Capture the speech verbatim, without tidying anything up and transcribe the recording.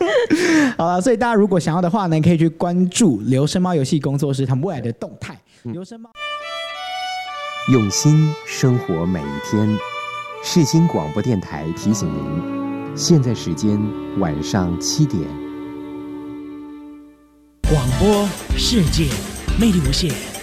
好了，所以大家如果想要的话呢，可以去关注流声猫游戏工作室他们未来的动态。流声猫用心生活每一天。世新广播电台提醒您，现在时间晚上七点。 广播世界魅力无限。